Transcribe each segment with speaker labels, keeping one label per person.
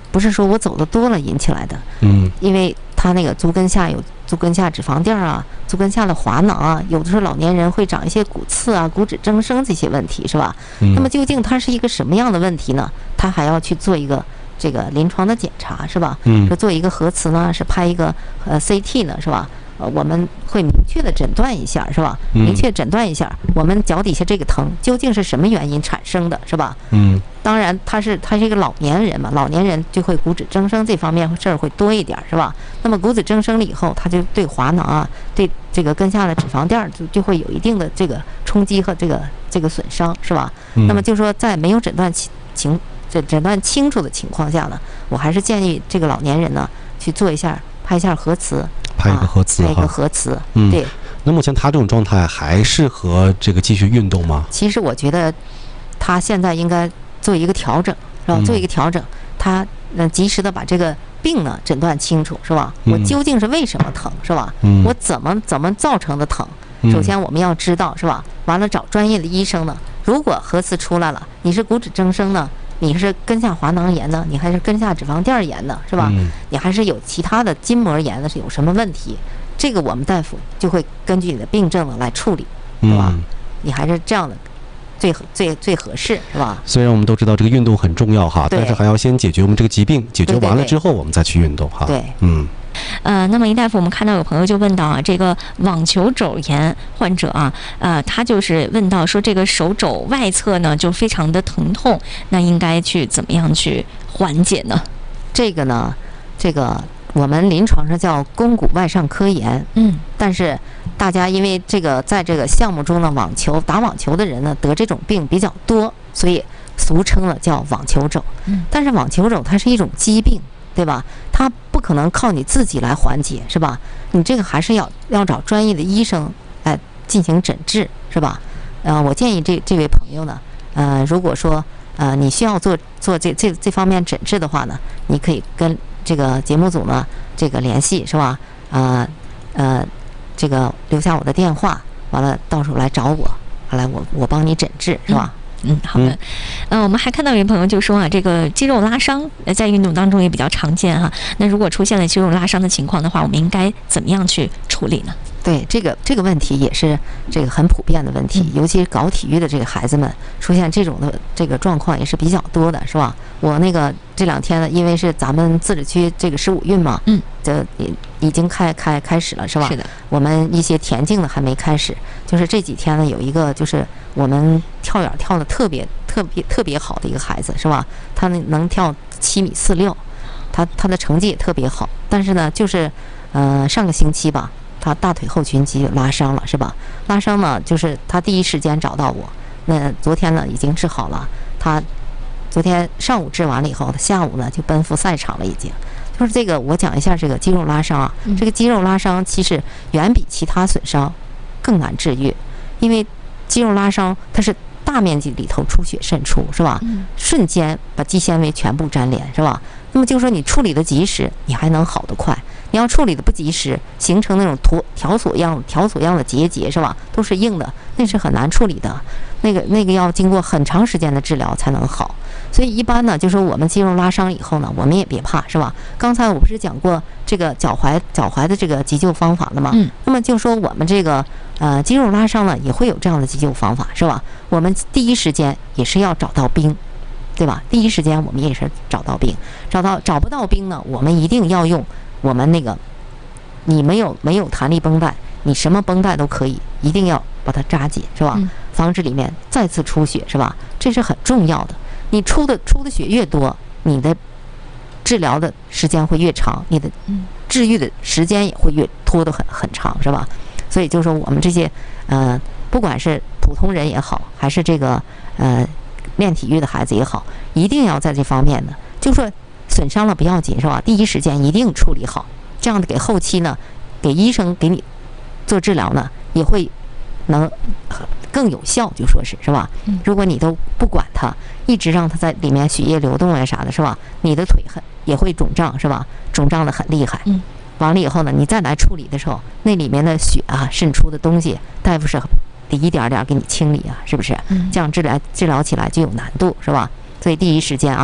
Speaker 1: 不是说我走的多了引起来的，因为他那个足跟下有足跟下脂肪垫啊，足跟下的滑囊啊，有的时候老年人会长一些骨刺啊、骨质增生这些问题，是吧？那么究竟它是一个什么样的问题呢？他还要去做一个这个临床的检查，是吧？是做一个核磁呢，是拍一个CT 呢，是吧？我们会明确的诊断一下，是吧？明确诊断一下，我们脚底下这个疼究竟是什么原因产生的，是吧？当然他是一个老年人嘛，老年人就会骨质增生这方面事儿会多一点，是吧？那么骨质增生了以后，他就对滑囊啊，对这个跟下的脂肪垫就会有一定的这个冲击和这个损伤，是吧？那么就说在没有诊断清楚的情况下呢，我还是建议这个老年人呢去做一下拍一下核磁。
Speaker 2: 拍一个核磁，
Speaker 1: 拍一个核磁，对。
Speaker 2: 那目前他这种状态还适合这个继续运动吗？
Speaker 1: 其实我觉得他现在应该做一个调整，是吧？做一个调整，他及时的把这个病呢诊断清楚，是吧？我究竟是为什么疼，是吧？我怎么造成的疼？首先我们要知道，是吧？完了找专业的医生呢。如果核磁出来了，你是骨质增生呢？你是跟下滑囊炎呢？你还是跟下脂肪垫炎呢？是吧？你还是有其他的筋膜炎的，是有什么问题？这个我们大夫就会根据你的病症呢来处理，是吧？你还是这样的最合适，是吧？
Speaker 2: 虽然我们都知道这个运动很重要哈，但是还要先解决我们这个疾病，解决完了之后我们再去运动哈。
Speaker 1: 对，
Speaker 3: 那么尹大夫，我们看到有朋友就问到啊，这个网球肘炎患者啊，他就是问到说这个手肘外侧呢就非常的疼痛，那应该去怎么样去缓解呢？
Speaker 1: 这个呢，我们临床上叫肱骨外上髁炎，但是大家因为这个在这个项目中呢，打网球的人呢得这种病比较多，所以俗称了叫网球肘。但是网球肘它是一种疾病，对吧？它不可能靠你自己来缓解，是吧？你这个还是要找专业的医生来进行诊治，是吧？我建议这位朋友呢，如果说你需要做这方面诊治的话呢，你可以跟这个节目组呢这个联系，是吧？这个留下我的电话，完了到时候来找我，来我帮你诊治，是吧？
Speaker 3: 好的。我们还看到有朋友就说啊，这个肌肉拉伤在运动当中也比较常见哈。那如果出现了肌肉拉伤的情况的话，我们应该怎么样去处理呢？
Speaker 1: 对，这个问题也是这个很普遍的问题，尤其是搞体育的这个孩子们出现这种的这个状况也是比较多的，是吧？我这两天呢，因为是咱们自治区这个15运嘛，这已经开始了，是吧？
Speaker 3: 是的。
Speaker 1: 我们一些田径的还没开始，就是这几天呢，有一个就是我们跳远跳的特别好的一个孩子，是吧？他能跳7.46米，他的成绩也特别好，但是呢，就是上个星期吧。他大腿后群肌拉伤了，是吧？拉伤呢，就是他第一时间找到我。那昨天呢，已经治好了。他昨天上午治完了以后，他下午呢就奔赴赛场了，已经。就是这个，我讲一下这个肌肉拉伤啊。这个肌肉拉伤其实远比其他损伤更难治愈，因为肌肉拉伤它是大面积里头出血渗出，是吧？瞬间把肌纤维全部粘连，是吧？那么就是说你处理的及时，你还能好得快。你要处理的不及时，形成那种条索样的结节，是吧？都是硬的，那是很难处理的。那个要经过很长时间的治疗才能好。所以一般呢，就说我们肌肉拉伤以后呢，我们也别怕，是吧？刚才我不是讲过这个脚踝的这个急救方法了吗？那么就说我们这个肌肉拉伤呢，也会有这样的急救方法，是吧？我们第一时间也是要找到冰。对吧？第一时间我们也是找到冰，找不到冰呢，我们一定要用我们那个，你没有弹力绷带，你什么绷带都可以，一定要把它扎紧，是吧？防止里面再次出血，是吧？这是很重要的。你出的血越多，你的治疗的时间会越长，你的治愈的时间也会越拖得很长，是吧？所以就是说我们这些不管是普通人也好，还是这个练体育的孩子也好，一定要在这方面呢，就说损伤了不要紧，是吧？第一时间一定处理好，这样的给后期呢，给医生给你做治疗呢，也会能更有效，就说是吧？如果你都不管它，一直让它在里面血液流动呀啥的，是吧？你的腿也会肿胀，是吧？肿胀的很厉害。完了以后呢，你再来处理的时候，那里面的血啊渗出的东西，大夫是得一点点给你清理啊，是不是？这样治疗起来就有难度，是吧？所以第一时间啊，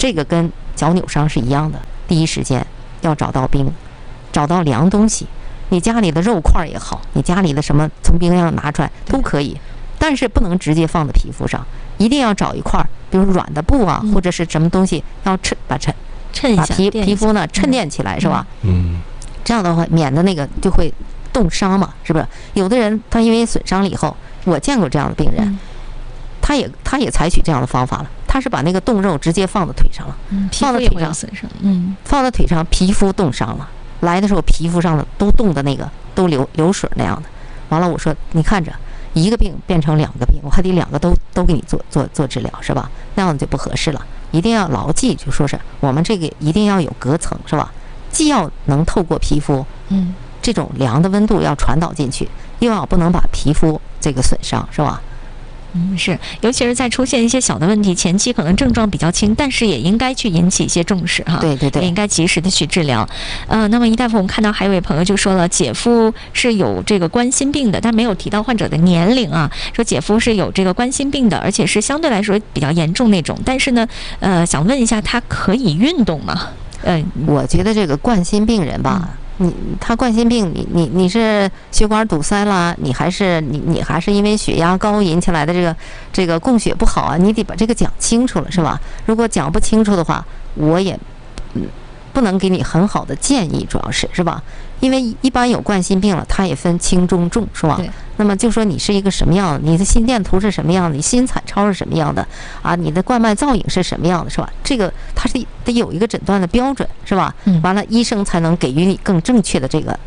Speaker 1: 这个跟脚扭伤是一样的，第一时间要找到冰，找到凉东西。你家里的肉块也好，你家里的什么从冰箱拿出来都可以，但是不能直接放在皮肤上，一定要找一块，比如软的布啊，或者是什么东西，要把皮肤呢抻垫起来，是吧？这样的话免得那个就会冻伤嘛，是不是？有的人他因为损伤了以后，我见过这样的病人，他也采取这样的方法了，他是把那个冻肉直接放到腿上了，放到腿上
Speaker 3: 损伤，
Speaker 1: 放到腿上，皮肤冻伤了。来的时候皮肤上的都冻的那个都流水那样的，完了我说你看着一个病变成2个病，我还得2个都给你做治疗，是吧？那样就不合适了。一定要牢记，就说是我们这个一定要有隔层，是吧？既要能透过皮肤，这种凉的温度要传导进去，又要不能把皮肤这个损伤，是吧？
Speaker 3: 是，尤其是在出现一些小的问题，前期可能症状比较轻，但是也应该去引起一些重视哈。
Speaker 1: 对，
Speaker 3: 也应该及时的去治疗。那么一大夫，我们看到还有一位朋友就说了，姐夫是有这个冠心病的，但没有提到患者的年龄啊，说姐夫是有这个冠心病的，而且是相对来说比较严重那种，但是呢，想问一下，他可以运动吗？
Speaker 1: 我觉得这个冠心病人吧。他冠心病，你是血管堵塞了，你还是因为血压高引起来的这个供血不好啊？你得把这个讲清楚了，是吧？如果讲不清楚的话，我也不能给你很好的建议，主要是吧？因为一般有冠心病了，它也分轻中重，是吧？那么就说你是一个什么样的，你的心电图是什么样的，你心彩超是什么样的啊？你的冠脉造影是什么样的，是吧？这个它是得有一个诊断的标准，是吧？完了，医生才能给予你更正确的这个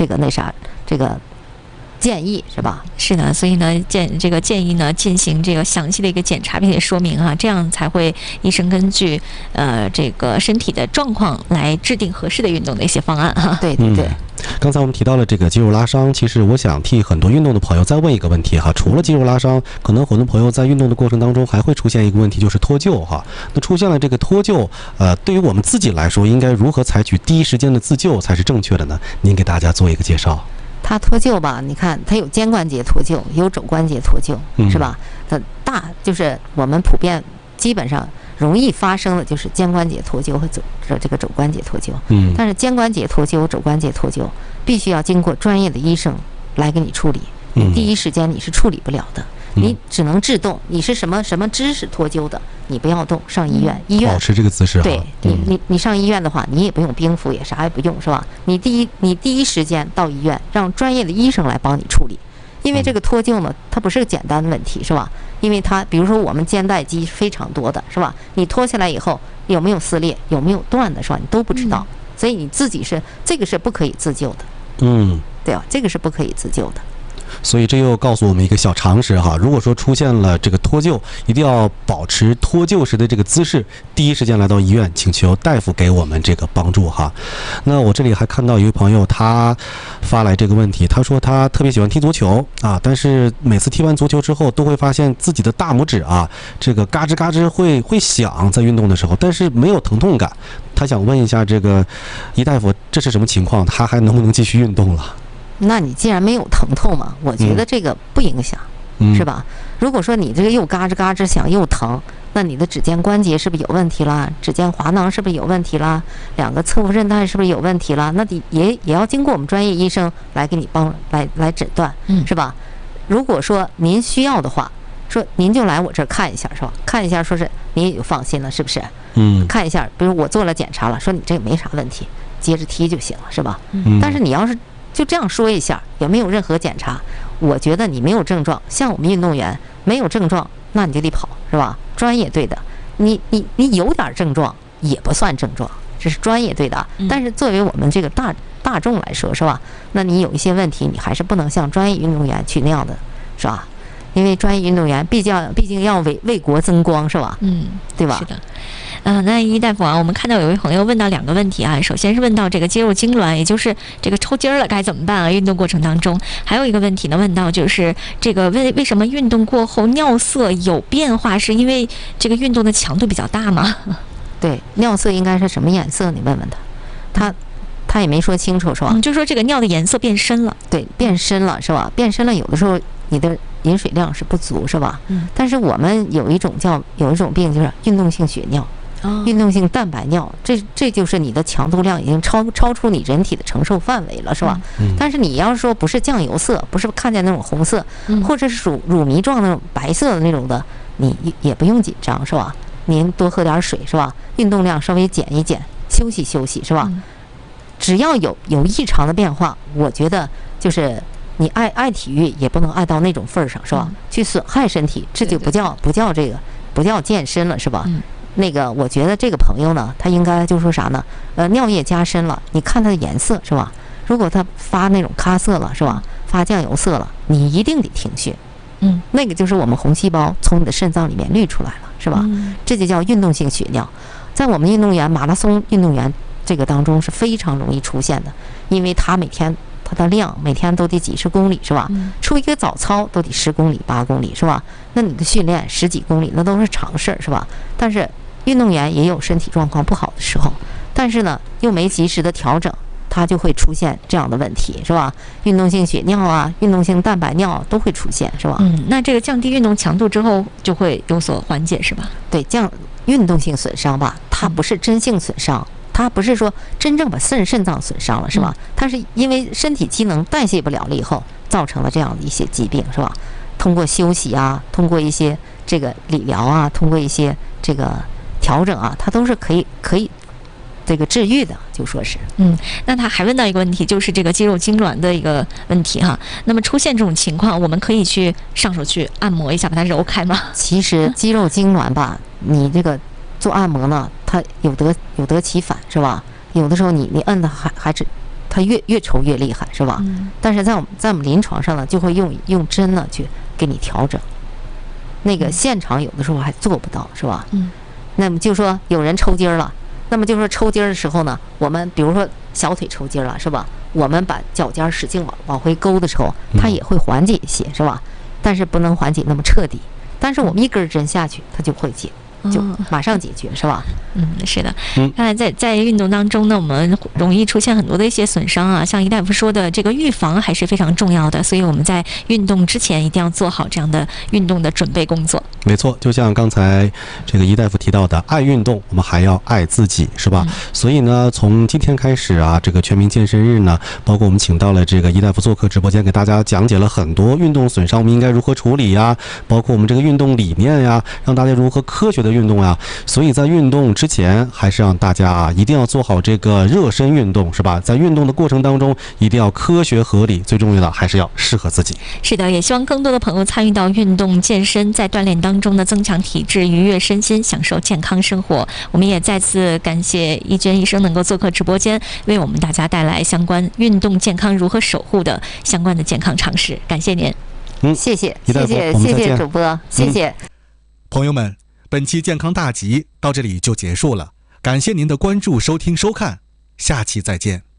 Speaker 1: 建议，是吧？
Speaker 3: 是的，所以呢，建议呢进行这个详细的一个检查，并且说明啊，这样才会医生根据这个身体的状况来制定合适的运动的一些方案哈。
Speaker 1: 对。
Speaker 2: 刚才我们提到了这个肌肉拉伤，其实我想替很多运动的朋友再问一个问题哈，除了肌肉拉伤，可能很多朋友在运动的过程当中还会出现一个问题，就是脱臼哈。那出现了这个脱臼，对于我们自己来说，应该如何采取第一时间的自救才是正确的呢？您给大家做一个介绍。
Speaker 1: 它脱臼吧，你看它有肩关节脱臼，有肘关节脱臼，是吧？它就是我们普遍基本上容易发生的就是肩关节脱臼和这个肘关节脱臼。但是肩关节脱臼、肘关节脱臼必须要经过专业的医生来给你处理，你第一时间你是处理不了的。你只能制动，你是什么姿势脱臼的，你不要动，上医院。保
Speaker 2: 持这个姿势。
Speaker 1: 对，你上医院的话，你也不用冰敷，也啥也不用，是吧？你第一时间到医院，让专业的医生来帮你处理。因为这个脱臼呢，它不是个简单的问题，是吧？因为它，比如说我们肩带肌非常多的，是吧？你脱下来以后有没有撕裂，有没有断的，是吧？你都不知道，所以你自己这个是不可以自救的。对吧？这个是不可以自救的。
Speaker 2: 所以这又告诉我们一个小常识哈，如果说出现了这个脱臼，一定要保持脱臼时的这个姿势，第一时间来到医院，请求大夫给我们这个帮助哈。那我这里还看到一位朋友他发来这个问题，他说他特别喜欢踢足球啊，但是每次踢完足球之后都会发现自己的大拇指啊，这个嘎吱嘎吱会响，在运动的时候，但是没有疼痛感。他想问一下这个易大夫，这是什么情况？他还能不能继续运动了？
Speaker 1: 那你既然没有疼痛嘛，我觉得这个不影响，是吧？如果说你这个又嘎吱嘎吱响又疼，那你的指尖关节是不是有问题啦？指尖滑囊是不是有问题啦？2个侧副韧带是不是有问题啦？那也要经过我们专业医生来给你来诊断，是吧？如果说您需要的话，说您就来我这儿看一下，是吧？看一下，说是您也就放心了，是不是？看一下，比如我做了检查了，说你这个没啥问题，接着踢就行了，是吧？但是你要是就这样说一下，也没有任何检查，我觉得你没有症状，像我们运动员没有症状，那你就得跑，是吧？专业队的，你有点症状也不算症状，这是专业队的。但是作为我们这个大众来说，是吧？那你有一些问题，你还是不能像专业运动员去那样的，是吧？因为专业运动员毕竟要为国增光，是吧？对吧？
Speaker 3: 是的。那易大夫啊，我们看到有位朋友问到2个问题啊，首先是问到这个肌肉痉挛，也就是这个抽筋儿了该怎么办啊？运动过程当中，还有一个问题呢，问到就是这个为什么运动过后尿色有变化，是因为这个运动的强度比较大吗？
Speaker 1: 对，尿色应该是什么颜色？你问问他也没说清楚，是吧？
Speaker 3: 就说这个尿的颜色变深了。
Speaker 1: 对，变深了，是吧？变深了，有的时候你的饮水量是不足，是吧？但是我们有一种病就是运动性血尿。 运动性蛋白尿，这就是你的强度量已经超出你人体的承受范围了，是吧？但是你要是说不是酱油色，不是看见那种红色，或者是乳糜状那种白色的那种的，你也不用紧张，是吧？您多喝点水，是吧？运动量稍微减一减，休息休息，是吧？只要有异常的变化，我觉得就是你爱体育也不能爱到那种份儿上，是吧？去损害身体，这就不叫健身了，是吧？那个我觉得这个朋友呢，他应该就说啥呢？尿液加深了，你看它的颜色，是吧？如果它发那种咖色了，是吧？发酱油色了，你一定得停血。那个就是我们红细胞从你的肾脏里面滤出来了，是吧？这就叫运动性血尿，在我们运动员、马拉松运动员这个当中是非常容易出现的，因为他他的量每天都得几十公里，是吧？出一个早操都得10公里、8公里，是吧？那你的训练10几公里，那都是常事儿，是吧？但是运动员也有身体状况不好的时候，但是呢又没及时的调整，它就会出现这样的问题，是吧？运动性血尿啊，运动性蛋白尿都会出现，是吧？
Speaker 3: 那这个降低运动强度之后就会有所缓解，是吧？
Speaker 1: 对，运动性损伤吧，它不是真性损伤。它不是说真正把肾脏损伤了，是吧？它是因为身体机能代谢不了了以后，造成了这样的一些疾病，是吧？通过休息啊，通过一些这个理疗啊，通过一些这个调整啊，它都是可以这个治愈的，就说是。
Speaker 3: 那他还问到一个问题，就是这个肌肉痉挛的一个问题哈。那么出现这种情况，我们可以去上手去按摩一下，把它揉开吗？
Speaker 1: 其实肌肉痉挛吧，你这个做按摩呢，它有得其反，是吧？有的时候你摁的还是它越抽越厉害，是吧？但是在我们临床上呢，就会用针呢去给你调整。那个现场有的时候还做不到，是吧？那么就说有人抽筋了，那么就说抽筋的时候呢，我们比如说小腿抽筋了，是吧？我们把脚尖使劲往回勾的时候，它也会缓解一些，是吧？但是不能缓解那么彻底。但是我们一根针下去，它就会解。就马上解决，是吧？
Speaker 3: 是的。看来在运动当中呢，我们容易出现很多的一些损伤啊。像易大夫说的，这个预防还是非常重要的，所以我们在运动之前一定要做好这样的运动的准备工作。
Speaker 2: 没错，就像刚才这个易大夫提到的，爱运动，我们还要爱自己，是吧？所以呢，从今天开始啊，这个全民健身日呢，包括我们请到了这个易大夫做客直播间，给大家讲解了很多运动损伤我们应该如何处理呀，包括我们这个运动理念呀，让大家如何科学的运动呀。所以在运动之前，还是让大家啊一定要做好这个热身运动，是吧？在运动的过程当中，一定要科学合理，最重要的还是要适合自己。
Speaker 3: 是的，也希望更多的朋友参与到运动健身，在锻炼当中呢，增强体质，愉悦身心，享受健康生活。我们也再次感谢易娟医生能够做客直播间，为我们大家带来相关运动健康如何守护的相关的健康常识。感谢您。
Speaker 1: 谢谢主播，谢谢。
Speaker 4: 朋友们，本期健康大集到这里就结束了，感谢您的关注、收听、收看，下期再见。